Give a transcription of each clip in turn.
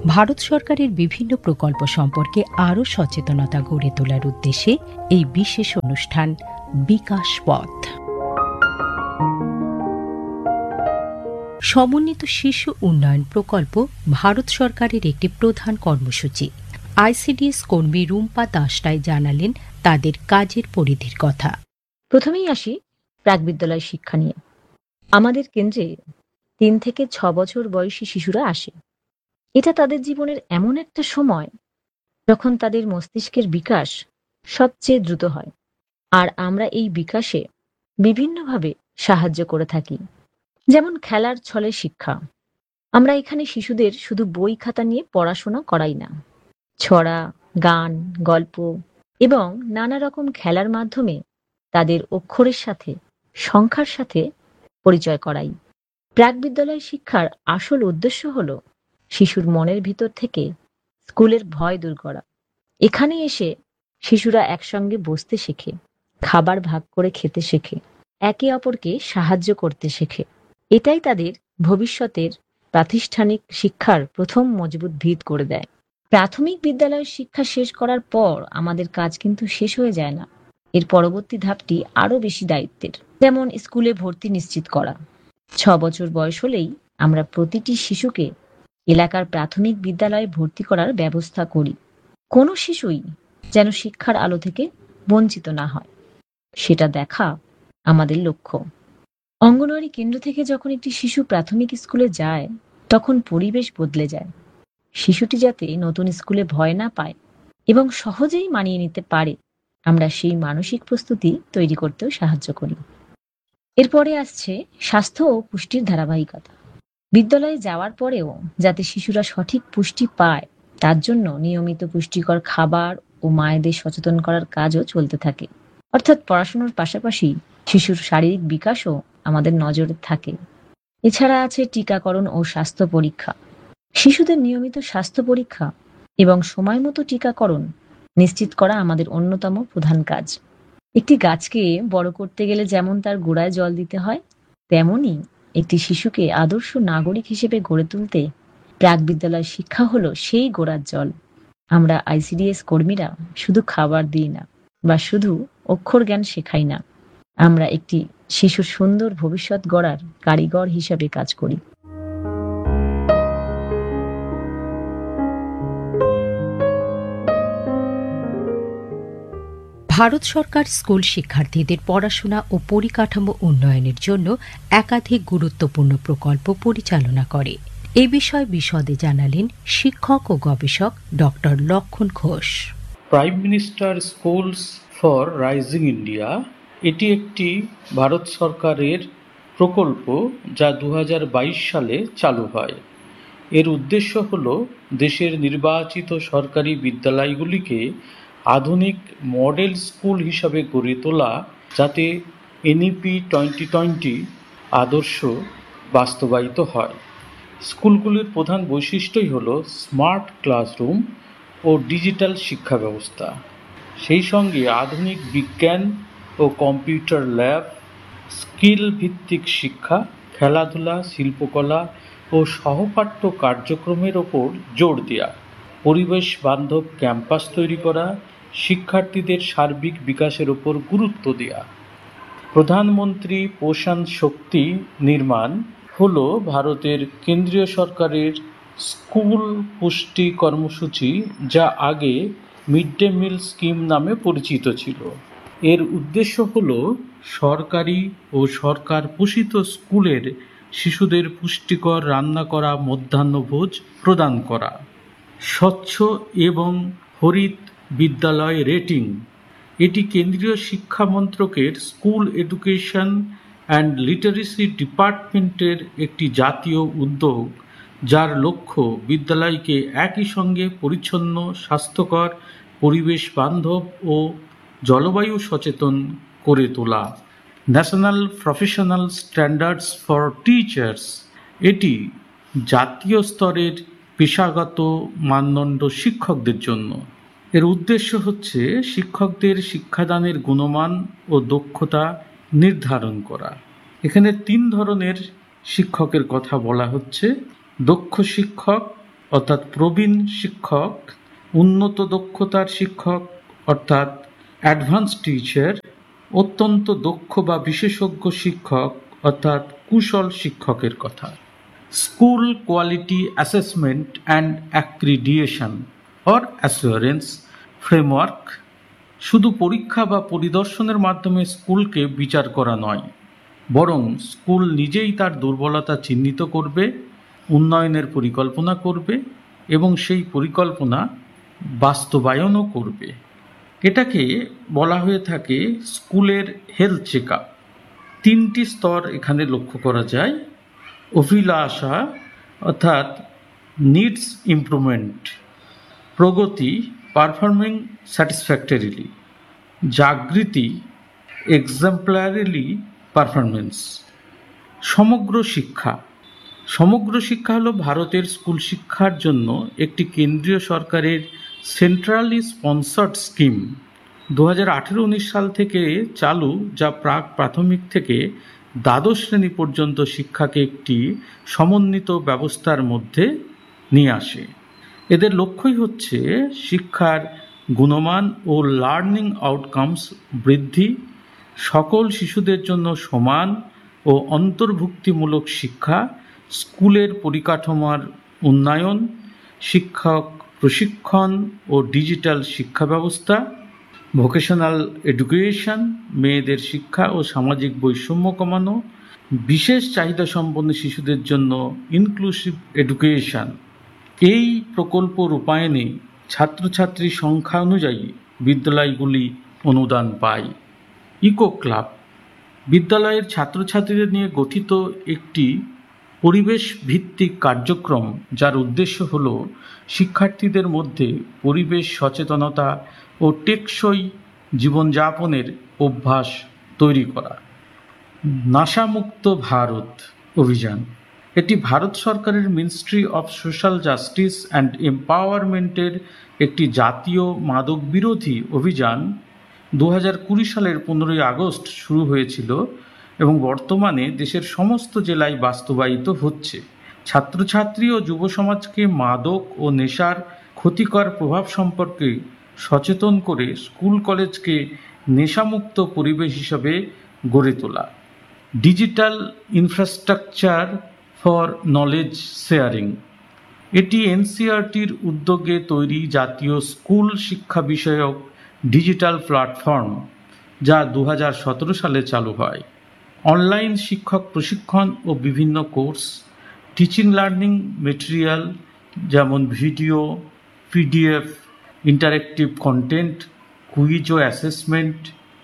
ভারত সরকারের বিভিন্ন প্রকল্প সম্পর্কে আরও সচেতনতা গড়ে তোলার উদ্দেশ্যে এই বিশেষ অনুষ্ঠান বিকাশ পথ। সমন্বিত শিশু উন্নয়ন প্রকল্প ভারত সরকারের একটি প্রধান কর্মসূচি। আইসিডিএস কর্মী রুম্পা দাসটাই জানালেন তাদের কাজের পরিধির কথা। প্রথমেই আসি প্রাকবিদ্যালয় শিক্ষা নিয়ে। আমাদের কেন্দ্রে ৩ থেকে ৬ বছর বয়সী শিশুরা আসে। এটা তাদের জীবনের এমন একটা সময় যখন তাদের মস্তিষ্কের বিকাশ সবচেয়ে দ্রুত হয়, আর আমরা এই বিকাশে বিভিন্নভাবে সাহায্য করে থাকি। যেমন খেলার ছলে শিক্ষা। আমরা এখানে শিশুদের শুধু বই খাতা নিয়ে পড়াশোনা করাই না, ছড়া, গান, গল্প এবং নানা রকম খেলার মাধ্যমে তাদের অক্ষরের সাথে, সংখ্যার সাথে পরিচয় করাই। প্রাকবিদ্যালয় শিক্ষার আসল উদ্দেশ্য হল শিশুর মনের ভিতর থেকে স্কুলের ভয় দূর করা। এখানে এসে শিশুরা একসঙ্গে বসতে শেখে, খাবার ভাগ করে খেতে শেখে, একে অপরকে সাহায্য করতে শেখে। এটাই তাদের ভবিষ্যতের প্রাতিষ্ঠানিক শিক্ষার প্রথম মজবুত ভিত করে দেয়। প্রাথমিক বিদ্যালয়ের শিক্ষা শেষ করার পর আমাদের কাজ কিন্তু শেষ হয়ে যায় না। এর পরবর্তী ধাপটি আরো বেশি দায়িত্বের। যেমন স্কুলে ভর্তি নিশ্চিত করা। ৬ বছর বয়স হলেই আমরা প্রতিটি শিশুকে এলাকার প্রাথমিক বিদ্যালয়ে ভর্তি করার ব্যবস্থা করি। কোনো শিশুই যেন শিক্ষার আলো থেকে বঞ্চিত না হয়, সেটা দেখা আমাদের লক্ষ্য। অঙ্গনওয়াড়ি কেন্দ্র থেকে যখন একটি শিশু প্রাথমিক স্কুলে যায়, তখন পরিবেশ বদলে যায়। শিশুটি যাতে নতুন স্কুলে ভয় না পায় এবং সহজেই মানিয়ে নিতে পারে, আমরা সেই মানসিক প্রস্তুতি তৈরি করতেও সাহায্য করি। এরপরে আসছে স্বাস্থ্য ও পুষ্টির ধারাবাহিকতা। বিদ্যালয়ে যাওয়ার পরেও যাতে শিশুরা সঠিক পুষ্টি পায়, তার জন্য নিয়মিত পুষ্টিকর খাবার ও মায়েদের সচেতন করার কাজও চলতে থাকে। অর্থাৎ পড়াশোনার পাশাপাশি শিশুর শারীরিক বিকাশও আমাদের নজরে থাকে। এছাড়া আছে টিকাকরণ ও স্বাস্থ্য পরীক্ষা। শিশুদের নিয়মিত স্বাস্থ্য পরীক্ষা এবং সময় মতো টিকাকরণ নিশ্চিত করা আমাদের অন্যতম প্রধান কাজ। একটি গাছকে বড় করতে গেলে যেমন তার গোড়ায় জল দিতে হয়, তেমনি একটি শিশুকে আদর্শ নাগরিক হিসেবে গড়ে তুলতে প্রাকবিদ্যালয় শিক্ষা হলো সেই গোড়ার জল। আমরা আইসিডিএস কর্মীরা শুধু খাবার দিই না বা শুধু অক্ষর জ্ঞান শেখাই না, আমরা একটি শিশুর সুন্দর ভবিষ্যৎ গড়ার কারিগর হিসাবে কাজ করি। ভারত সরকার স্কুল শিক্ষার্থীদের পড়াশোনা ও পরিকাঠামো উন্নয়নের জন্য একাধিক গুরুত্বপূর্ণ প্রকল্প পরিচালনা করে। এ বিষয়ে বিশদে জানালেন শিক্ষক ও গবেষক ডক্টর লক্ষণ Ghosh. Prime minister schools for rising India, এটি একটি ভারত সরকারের প্রকল্প যা 2022 সালে চালু হয়। এর উদ্দেশ্য হল দেশের নির্বাচিত সরকারি বিদ্যালয়গুলিকে আধুনিক মডেল স্কুল হিসাবে গড়ে তোলা, যাতে এনইপি 2020 আদর্শ বাস্তবায়িত হয়। স্কুলগুলির প্রধান বৈশিষ্ট্যই হল স্মার্ট ক্লাসরুম ও ডিজিটাল শিক্ষা ব্যবস্থা, সেই সঙ্গে আধুনিক বিজ্ঞান ও কম্পিউটার ল্যাব, স্কিল ভিত্তিক শিক্ষা, খেলাধুলা, শিল্পকলা ও সহপাঠ্য কার্যক্রমের ওপর জোর দেওয়া, পরিবেশ বান্ধব ক্যাম্পাস তৈরি করা, শিক্ষার্থীদের সার্বিক বিকাশের ওপর গুরুত্ব দেওয়া। প্রধানমন্ত্রী পোষণ শক্তি নির্মাণ হল ভারতের কেন্দ্রীয় সরকারের স্কুল পুষ্টি কর্মসূচি, যা আগে মিড ডে মিল স্কিম নামে পরিচিত ছিল। এর উদ্দেশ্য হল সরকারি ও সরকার পোষিত স্কুলের শিশুদের পুষ্টিকর রান্না করা মধ্যাহ্নভোজ প্রদান করা। স্বচ্ছ এবং হরিত বিদ্যালয় রেটিং, এটি কেন্দ্রীয় শিক্ষা মন্ত্রকের স্কুল এডুকেশন অ্যান্ড লিটারেসি ডিপার্টমেন্টের একটি জাতীয় উদ্যোগ, যার লক্ষ্য বিদ্যালয়কে একই সঙ্গে পরিচ্ছন্ন, স্বাস্থ্যকর, পরিবেশ বান্ধব ও জলবায়ু সচেতন করে তোলা। National professional standards for teachers, এটি জাতীয় স্তরের পেশাগত মানদণ্ড শিক্ষকদের জন্য। এর উদ্দেশ্য হচ্ছে শিক্ষকদের শিক্ষাদানের গুণমান ও দক্ষতা নির্ধারণ করা। এখানে 3 ধরনের শিক্ষকের কথা বলা হচ্ছে: দক্ষ শিক্ষক, অর্থাৎ প্রবীণ শিক্ষক, উন্নত দক্ষতার শিক্ষক অর্থাৎ অ্যাডভান্স টিচার, অত্যন্ত দক্ষ বা বিশেষজ্ঞ শিক্ষক অর্থাৎ কুশল শিক্ষকের কথা। School quality assessment and accreditation or assurance framework শুধু পরীক্ষা বা পরিদর্শনের মাধ্যমে স্কুলকে বিচার করা নয়, বরং স্কুল নিজেই তার দুর্বলতা চিহ্নিত করবে, উন্নয়নের পরিকল্পনা করবে এবং সেই পরিকল্পনা বাস্তবায়নও করবে। এটাকে বলা হয়ে থাকে স্কুলের হেলথ চেক আপ। 3টি স্তর এখানে লক্ষ্য করা যায়। অভিলাষা অর্থাৎ নিডস ইমপ্রুভমেন্ট, প্রগতি পারফর্মিং স্যাটিসফ্যাক্টরিলি, জাগৃতি এক্সাম্পলারিলি পারফরমেন্স। সমগ্র শিক্ষা। সমগ্র শিক্ষা হলো ভারতের স্কুল শিক্ষার জন্য একটি কেন্দ্রীয় সরকারের সেন্ট্রালি স্পন্সর্ড স্কিম। 2018-19 সাল থেকে চালু, যা প্রাক প্রাথমিক থেকে দ্বাদশ শ্রেণী পর্যন্ত শিক্ষাকে একটি সমন্বিত ব্যবস্থার মধ্যে নিয়ে আসে। এদের লক্ষ্যই হচ্ছে শিক্ষার গুণমান ও লার্নিং আউটকামস বৃদ্ধি, সকল শিশুদের জন্য সমান ও অন্তর্ভুক্তিমূলক শিক্ষা, স্কুলের পরিকাঠামোর উন্নয়ন, শিক্ষক প্রশিক্ষণ ও ডিজিটাল শিক্ষা ব্যবস্থা, ভোকেশনাল এডুকেশন, মেয়েদের শিক্ষা ও সামাজিক বৈষম্য কমানো, বিশেষ চাহিদা সম্পন্ন শিশুদের জন্য ইনক্লুসিভ এডুকেশন। এই প্রকল্প রূপায়ণে ছাত্রছাত্রী সংখ্যা অনুযায়ী বিদ্যালয়গুলি অনুদান পায়। ইকো ক্লাব বিদ্যালয়ের ছাত্রছাত্রীদের নিয়ে গঠিত একটি পরিবেশ ভিত্তিক কার্যক্রম, যার উদ্দেশ্য হল শিক্ষার্থীদের মধ্যে পরিবেশ সচেতনতা ও টেকসই জীবনযাপনের অভ্যাস তৈরি করা। নাশামুক্ত ভারত অভিযান এটি ভারত সরকারের ministry of social justice and এম্পাওয়ারমেন্টের একটি জাতীয় মাদক বিরোধী অভিযান। 2020 সালের 15ই আগস্ট শুরু হয়েছিল এবং বর্তমানে দেশের সমস্ত জেলায় বাস্তবায়িত হচ্ছে। ছাত্রছাত্রী ও যুব সমাজকে মাদক ও নেশার ক্ষতিকর প্রভাব সম্পর্কে সচেতন করে স্কুল কলেজকে নেশামুক্ত পরিবেশ হিসাবে গড়ে তোলা। Digital infrastructure for knowledge sharing এটি এনসিইআরটির উদ্যোগে তৈরি জাতীয় স্কুল শিক্ষা বিষয়ক ডিজিটাল প্ল্যাটফর্ম, যা 2017 সালে চালু হয়। অনলাইন শিক্ষক প্রশিক্ষণ ও বিভিন্ন কোর্স, টিচিং লার্নিং মেটেরিয়াল যেমন video, PDF, interactive content, quiz ও অ্যাসেসমেন্ট।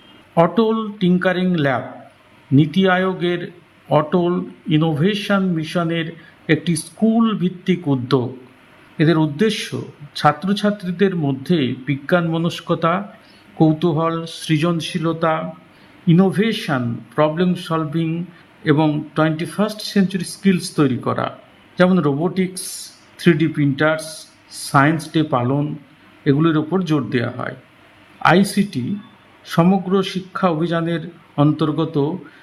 অটল টিঙ্কারিং ল্যাব নীতি আয়োগের অটল ইনোভেশন মিশনের একটি স্কুল ভিত্তিক উদ্যোগ। এদের উদ্দেশ্য ছাত্রছাত্রীদের মধ্যে বিজ্ঞান মনস্কতা, কৌতূহল, সৃজনশীলতা, ইনোভেশন, প্রবলেম সলভিং এবং 21st সেঞ্চুরি স্কিলস তৈরি করা, যেমন robotics, 3D printers, science day পালন, এগুলির ওপর জোর দেওয়া হয়। আইসিটি সমগ্র শিক্ষা অভিযানের অন্তর্গত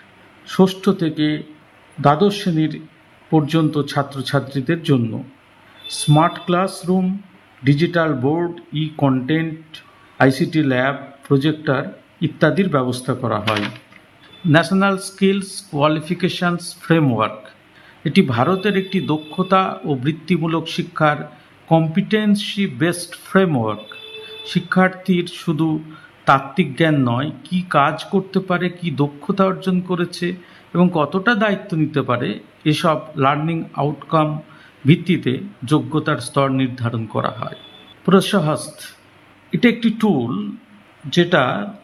ষষ্ঠ থেকে দ্বাদশ শ্রেণীর পর্যন্ত ছাত্রছাত্রীদের জন্য স্মার্ট ক্লাসরুম, ডিজিটাল বোর্ড, ই কন্টেন্ট, আইসিটি ল্যাব, প্রজেক্টর ইত্যাদির ব্যবস্থা করা হয়। ন্যাশনাল স্কিলস কোয়ালিফিকেশনস ফ্রেমওয়ার্ক এটি ভারতের একটি দক্ষতা ও বৃত্তিমূলক শিক্ষার কম্পিটেন্সি বেসড ফ্রেমওয়ার্ক। শিক্ষার্থীর শুধু তাত্ত্বিক জ্ঞান নয়, কি কাজ করতে পারে, কি দক্ষতা অর্জন করেছে এবং কতটা দায়িত্ব নিতে পারে, এসব লার্নিং আউটকাম ভিত্তিতে যোগ্যতার স্তর নির্ধারণ করা হয়। প্রশাস্ত এটা একটি টুল যেটা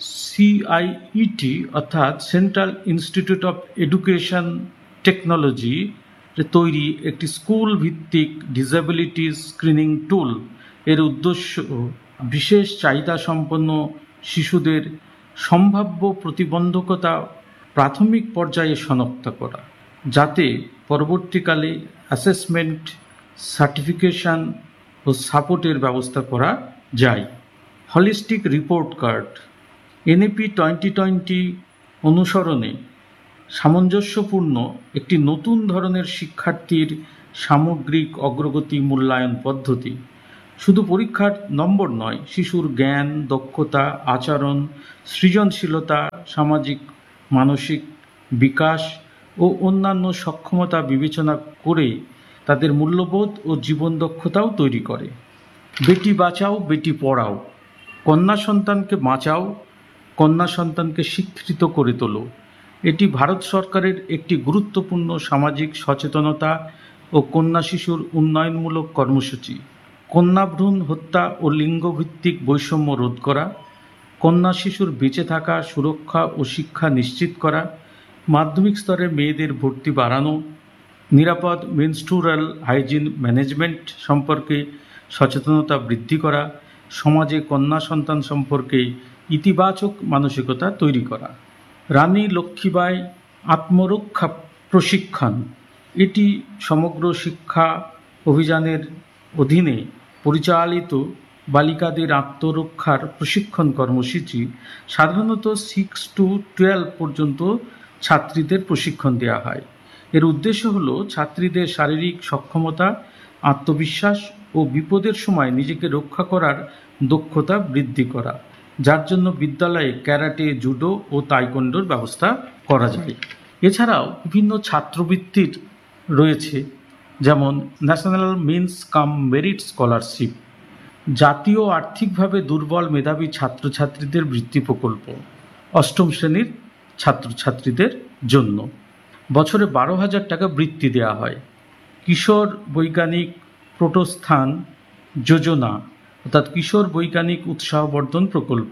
সিআইইটি অর্থাৎ central institute of education technology তৈরি একটি স্কুল ভিত্তিক ডিসেবিলিটি স্ক্রিনিং টুল। এর উদ্দেশ্য বিশেষ চাহিদা সম্পন্ন শিশুদের সম্ভাব্য প্রতিবন্ধকতা প্রাথমিক পর্যায়ে শনাক্ত করা, যাতে পরবর্তীকালে অ্যাসেসমেন্ট, সার্টিফিকেশন ও সাপোর্টের ব্যবস্থা করা যায়। হলিস্টিক রিপোর্ট কার্ড এনইপি 2020 অনুসরণে সামঞ্জস্যপূর্ণ একটি নতুন ধরনের শিক্ষার্থীর সামগ্রিক অগ্রগতি মূল্যায়ন পদ্ধতি। শুধু পরীক্ষার নম্বর নয়, শিশুর জ্ঞান, দক্ষতা, আচরণ, সৃজনশীলতা, সামাজিক মানসিক বিকাশ ও অন্যান্য সক্ষমতা বিবেচনা করে তাদের মূল্যবোধ ও জীবন দক্ষতাও তৈরি করে। বেটি বাঁচাও, বেটি পড়াও। কন্যা সন্তানকে বাঁচাও, কন্যা সন্তানকে শিক্ষিত করে তোলো। এটি ভারত সরকারের একটি গুরুত্বপূর্ণ সামাজিক সচেতনতা ও কন্যা শিশুর উন্নয়নমূলক কর্মসূচি। কন্যা ভ্রূণ হত্যা ও লিঙ্গভিত্তিক বৈষম্য রোধ করা, কন্যা শিশুর বেঁচে থাকা, সুরক্ষা ও শিক্ষা নিশ্চিত করা, মাধ্যমিক স্তরে মেয়েদের ভর্তি বাড়ানো, নিরাপদ মেনস্ট্রুরাল হাইজিন ম্যানেজমেন্ট সম্পর্কে সচেতনতা বৃদ্ধি করা, সমাজে কন্যা সন্তান সম্পর্কে ইতিবাচক মানসিকতা তৈরি করা। রানী লক্ষ্মীবাঈ আত্মরক্ষা প্রশিক্ষণ, এটি সমগ্র শিক্ষা অভিযানের অধীনে পরিচালিত বালিকাদের আত্মরক্ষার প্রশিক্ষণ কর্মসূচি। সাধারণত 6 to 12 পর্যন্ত ছাত্রীদের প্রশিক্ষণ দেওয়া হয়। এর উদ্দেশ্য হল ছাত্রীদের শারীরিক সক্ষমতা, আত্মবিশ্বাস ও বিপদের সময় নিজেকে রক্ষা করার দক্ষতা বৃদ্ধি করা, যার জন্য বিদ্যালয়ে ক্যারাটে, জুডো ও তাইকোন্ডোর ব্যবস্থা করা যায়। এছাড়াও বিভিন্ন ছাত্রবৃত্তির রয়েছে, যেমন ন্যাশনাল মিন্স কাম মেরিট স্কলারশিপ, জাতীয় আর্থিকভাবে দুর্বল মেধাবী ছাত্রছাত্রীদের বৃত্তি প্রকল্প, 8ম শ্রেণীর ছাত্রছাত্রীদের জন্য বছরে 12,000 টাকা বৃত্তি দেওয়া হয়। কিশোর বৈজ্ঞানিক প্রোটোস্থান যোজনা, অর্থাৎ কিশোর বৈজ্ঞানিক উৎসাহবর্ধন প্রকল্প।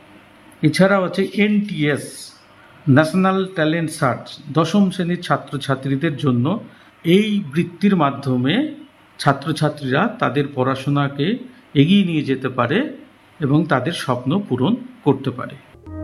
এছাড়াও আছে NTS, ন্যাশনাল ট্যালেন্ট সার্চ, 10ম শ্রেণীর ছাত্রছাত্রীদের জন্য। এই বৃত্তির মাধ্যমে ছাত্রছাত্রীরা তাদের পড়াশোনাকে এগিয়ে নিয়ে যেতে পারে এবং তাদের স্বপ্ন পূরণ করতে পারে।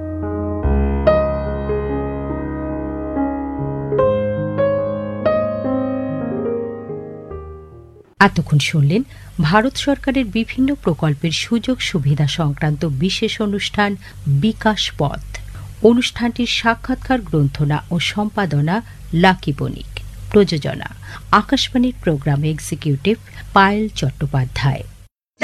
এতক্ষণ শুনলেন ভারত সরকারের বিভিন্ন প্রকল্পের সুযোগ সুবিধা সংক্রান্ত বিশেষ অনুষ্ঠান বিকাশ পথ। অনুষ্ঠানটির সাক্ষাৎকার, গ্রন্থনা ও সম্পাদনা লাকি বণিক। প্রযোজনা আকাশবাণীর প্রোগ্রাম এক্সিকিউটিভ পায়েল চট্টোপাধ্যায়।